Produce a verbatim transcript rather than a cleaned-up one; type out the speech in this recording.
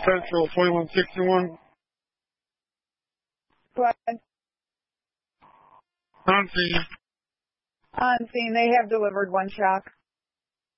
Central, twenty-one sixty-one. Go ahead. On scene. On scene, they have delivered one shock.